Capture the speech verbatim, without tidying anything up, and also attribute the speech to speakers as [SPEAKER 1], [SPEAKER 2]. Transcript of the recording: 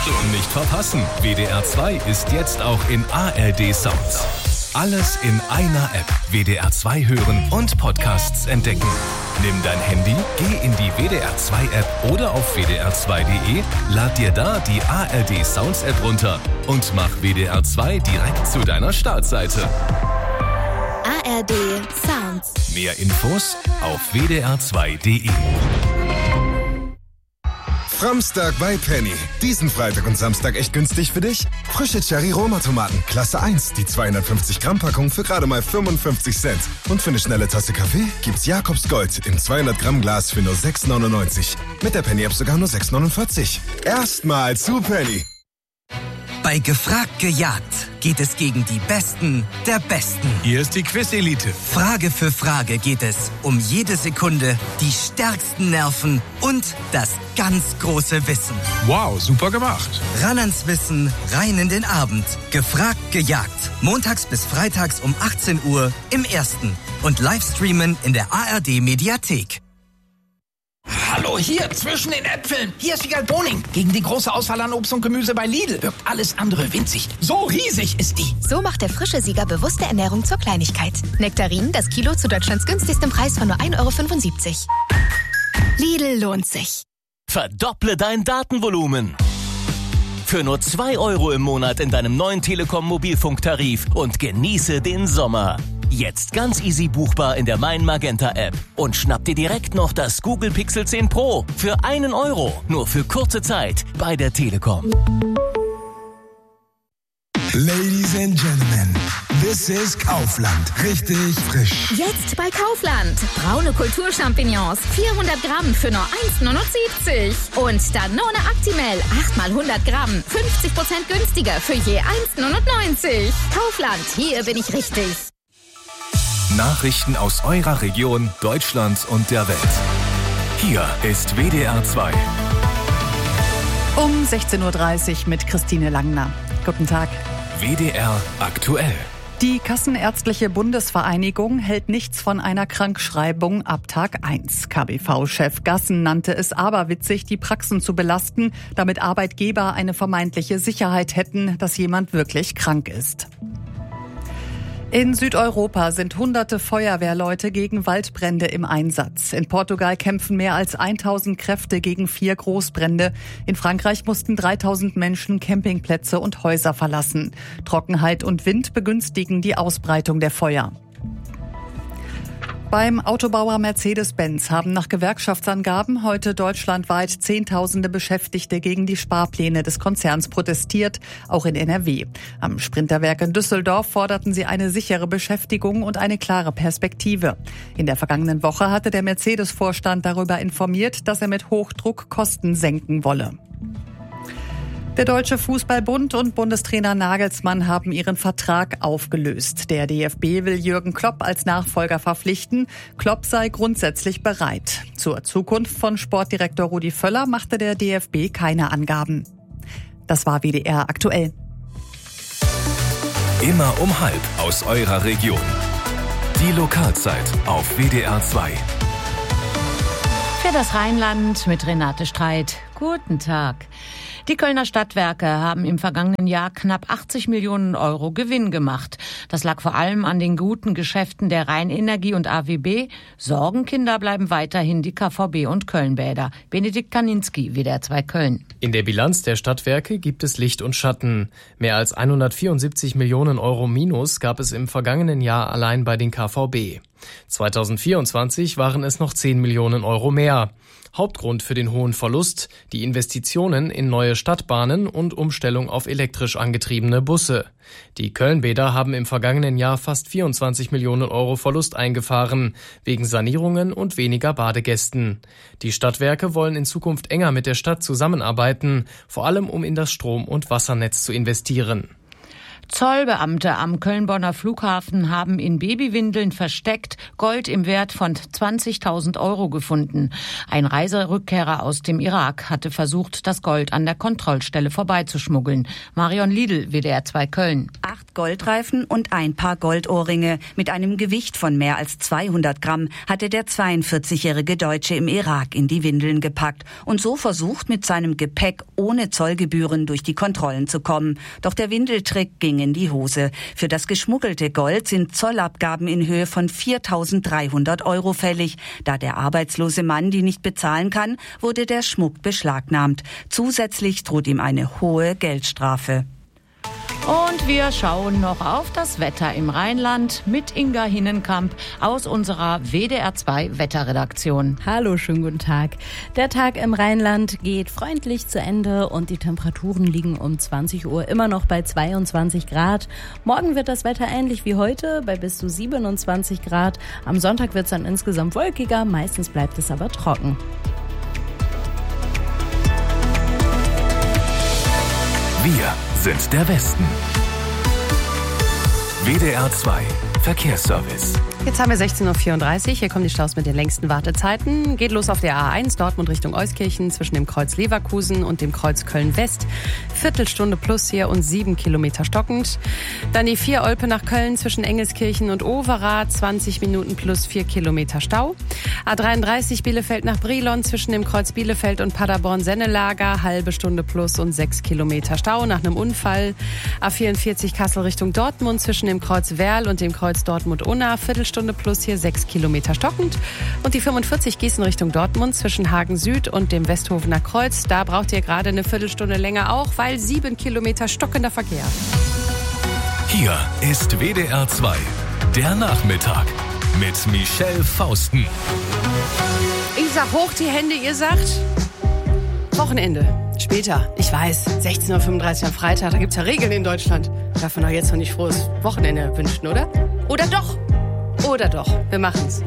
[SPEAKER 1] Nicht verpassen, W D R zwei ist jetzt auch in A R D Sounds. Alles in einer App. W D R zwei hören und Podcasts entdecken. Nimm dein Handy, geh in die W D R zwei App oder auf w d r zwei punkt d e, lad dir da die A R D Sounds App runter und mach W D R zwei direkt zu deiner Startseite.
[SPEAKER 2] A R D Sounds.
[SPEAKER 1] Mehr Infos auf w d r zwei punkt d e.
[SPEAKER 3] Framstag bei Penny. Diesen Freitag und Samstag echt günstig für dich? Frische Cherry-Roma-Tomaten, Klasse eins, die zweihundertfünfzig Gramm Packung für gerade mal fünfundfünfzig Cent. Und für eine schnelle Tasse Kaffee gibt's Jakobs Gold im zweihundert Gramm Glas für nur sechs neunundneunzig. Mit der Penny-App sogar nur sechs neunundvierzig. Erstmal zu Penny.
[SPEAKER 4] Bei Gefragt gejagt geht es gegen die Besten der Besten.
[SPEAKER 5] Hier ist die Quiz-Elite.
[SPEAKER 4] Frage für Frage geht es um jede Sekunde, die stärksten Nerven und das ganz große Wissen.
[SPEAKER 5] Wow, super gemacht.
[SPEAKER 4] Ran ans Wissen, rein in den Abend. Gefragt gejagt. Montags bis freitags um achtzehn Uhr im Ersten. Und Livestreamen in der A R D-Mediathek.
[SPEAKER 6] Hallo, hier, zwischen den Äpfeln. Hier ist Wiegald Boning. Gegen die große Auswahl an Obst und Gemüse bei Lidl wirkt alles andere winzig. So riesig ist die.
[SPEAKER 2] So macht der frische Sieger bewusste Ernährung zur Kleinigkeit. Nektarinen, das Kilo zu Deutschlands günstigstem Preis von nur ein Euro fünfundsiebzig. Lidl lohnt sich.
[SPEAKER 7] Verdopple dein Datenvolumen. Für nur zwei Euro im Monat in deinem neuen Telekom-Mobilfunktarif und genieße den Sommer. Jetzt ganz easy buchbar in der Mein Magenta App. Und schnapp dir direkt noch das Google Pixel zehn Pro für einen Euro. Nur für kurze Zeit bei der Telekom.
[SPEAKER 8] Ladies and Gentlemen, this is Kaufland. Richtig frisch.
[SPEAKER 9] Jetzt bei Kaufland. Braune Kulturchampignons, vierhundert Gramm für nur eins neunundsiebzig. Und Danone Actimel, acht mal hundert Gramm, fünfzig Prozent günstiger für je eins neunundneunzig. Kaufland, hier bin ich richtig.
[SPEAKER 1] Nachrichten aus eurer Region, Deutschland und der Welt. Hier ist W D R zwei.
[SPEAKER 10] Um sechzehn Uhr dreißig mit Christine Langner. Guten Tag.
[SPEAKER 1] W D R aktuell.
[SPEAKER 10] Die Kassenärztliche Bundesvereinigung hält nichts von einer Krankschreibung ab Tag eins. K B V-Chef Gassen nannte es aberwitzig, die Praxen zu belasten, damit Arbeitgeber eine vermeintliche Sicherheit hätten, dass jemand wirklich krank ist. In Südeuropa sind hunderte Feuerwehrleute gegen Waldbrände im Einsatz. In Portugal kämpfen mehr als tausend Kräfte gegen vier Großbrände. In Frankreich mussten dreitausend Menschen Campingplätze und Häuser verlassen. Trockenheit und Wind begünstigen die Ausbreitung der Feuer. Beim Autobauer Mercedes-Benz haben nach Gewerkschaftsangaben heute deutschlandweit Zehntausende Beschäftigte gegen die Sparpläne des Konzerns protestiert, auch in N R W. Am Sprinterwerk in Düsseldorf forderten sie eine sichere Beschäftigung und eine klare Perspektive. In der vergangenen Woche hatte der Mercedes-Vorstand darüber informiert, dass er mit Hochdruck Kosten senken wolle. Der Deutsche Fußballbund und Bundestrainer Nagelsmann haben ihren Vertrag aufgelöst. Der D F B will Jürgen Klopp als Nachfolger verpflichten. Klopp sei grundsätzlich bereit. Zur Zukunft von Sportdirektor Rudi Völler machte der D F B keine Angaben. Das war W D R aktuell.
[SPEAKER 1] Immer um halb aus eurer Region. Die Lokalzeit auf W D R zwei.
[SPEAKER 11] Für das Rheinland mit Renate Streit. Guten Tag. Die Kölner Stadtwerke haben im vergangenen Jahr knapp achtzig Millionen Euro Gewinn gemacht. Das lag vor allem an den guten Geschäften der Rheinenergie und A W B. Sorgenkinder bleiben weiterhin die K V B und Kölnbäder. Benedikt Kaninski, W D R zwei Köln.
[SPEAKER 12] In der Bilanz der Stadtwerke gibt es Licht und Schatten. Mehr als hundertvierundsiebzig Millionen Euro Minus gab es im vergangenen Jahr allein bei den K V B. zweitausendvierundzwanzig waren es noch zehn Millionen Euro mehr. Hauptgrund für den hohen Verlust: die Investitionen in neue Stadtbahnen und Umstellung auf elektrisch angetriebene Busse. Die Kölnbäder haben im vergangenen Jahr fast vierundzwanzig Millionen Euro Verlust eingefahren, wegen Sanierungen und weniger Badegästen. Die Stadtwerke wollen in Zukunft enger mit der Stadt zusammenarbeiten, vor allem um in das Strom- und Wassernetz zu investieren.
[SPEAKER 11] Zollbeamte am Köln-Bonner Flughafen haben in Babywindeln versteckt Gold im Wert von zwanzigtausend Euro gefunden. Ein Reiserückkehrer aus dem Irak hatte versucht, das Gold an der Kontrollstelle vorbeizuschmuggeln. Marion Liedl, W D R zwei Köln.
[SPEAKER 13] Acht Goldreifen und ein paar Goldohrringe mit einem Gewicht von mehr als zweihundert Gramm hatte der zweiundvierzigjährige Deutsche im Irak in die Windeln gepackt und so versucht, mit seinem Gepäck ohne Zollgebühren durch die Kontrollen zu kommen. Doch der Windeltrick ging in die Hose. Für das geschmuggelte Gold sind Zollabgaben in Höhe von viertausenddreihundert Euro fällig. Da der arbeitslose Mann die nicht bezahlen kann, wurde der Schmuck beschlagnahmt. Zusätzlich droht ihm eine hohe Geldstrafe.
[SPEAKER 11] Und wir schauen noch auf das Wetter im Rheinland mit Inga Hinnenkamp aus unserer W D R zwei Wetterredaktion.
[SPEAKER 14] Hallo, schönen guten Tag. Der Tag im Rheinland geht freundlich zu Ende und die Temperaturen liegen um zwanzig Uhr immer noch bei zweiundzwanzig Grad. Morgen wird das Wetter ähnlich wie heute bei bis zu siebenundzwanzig Grad. Am Sonntag wird es dann insgesamt wolkiger, meistens bleibt es aber trocken.
[SPEAKER 1] Wir sind der Westen. W D R zwei Verkehrsservice.
[SPEAKER 15] Jetzt haben wir sechzehn Uhr vierunddreißig. Hier kommen die Staus mit den längsten Wartezeiten. Geht los auf der A eins Dortmund Richtung Euskirchen zwischen dem Kreuz Leverkusen und dem Kreuz Köln-West. Viertelstunde plus hier und sieben Kilometer stockend. Dann die vier Olpe nach Köln zwischen Engelskirchen und Overath. zwanzig Minuten plus vier Kilometer Stau. A dreiunddreißig Bielefeld nach Brilon zwischen dem Kreuz Bielefeld und Paderborn-Sennelager. Halbe Stunde plus und sechs Kilometer Stau nach einem Unfall. A vierundvierzig Kassel Richtung Dortmund zwischen dem Kreuz Werl und dem Kreuz Dortmund-Unna. Viertelstunde plus hier sechs Kilometer stockend. Und die fünfundvierzig Gießen Richtung Dortmund zwischen Hagen Süd und dem Westhofener Kreuz. Da braucht ihr gerade eine Viertelstunde länger auch, weil sieben Kilometer stockender Verkehr.
[SPEAKER 1] Hier ist W D R zwei, der Nachmittag mit Michelle Fausten.
[SPEAKER 15] Ich sag hoch die Hände, ihr sagt Wochenende. Später, ich weiß, sechzehn Uhr fünfunddreißig am Freitag, da gibt's ja Regeln in Deutschland. Darf man doch jetzt noch nicht frohes Wochenende wünschen, oder? Oder doch? Oder doch, wir machen's.